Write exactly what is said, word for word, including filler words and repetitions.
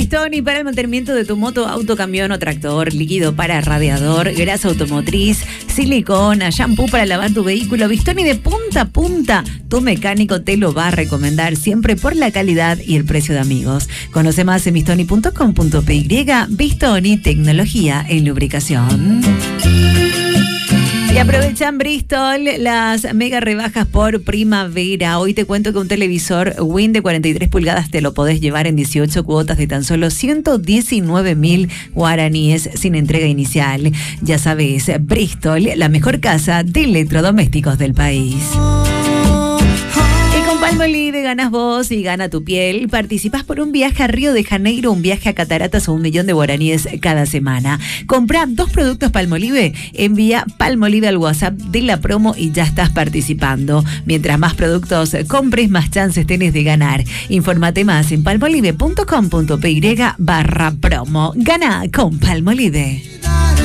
Bristoni para el mantenimiento de tu moto, auto, camión o tractor, líquido para radiador, grasa automotriz, silicona, shampoo para lavar tu vehículo. Bristoni de punta a punta, tu mecánico te lo va a recomendar siempre por la calidad y el precio de amigos. Conoce más en bistoni punto com punto p y. Bristoni, tecnología en lubricación. Y aprovechan Bristol las mega rebajas por primavera. Hoy te cuento que un televisor Win de cuarenta y tres pulgadas te lo podés llevar en dieciocho cuotas de tan solo ciento diecinueve mil guaraníes sin entrega inicial. Ya sabes, Bristol, la mejor casa de electrodomésticos del país. Palmolive ganas vos y gana tu piel. Participás por un viaje a Río de Janeiro, un viaje a Cataratas o un millón de guaraníes cada semana. Comprá dos productos Palmolive, envía Palmolive al WhatsApp de la promo y ya estás participando. Mientras más productos compres, más chances tenés de ganar. Infórmate más en palmolive punto com punto p y barra promo. Gana con Palmolive.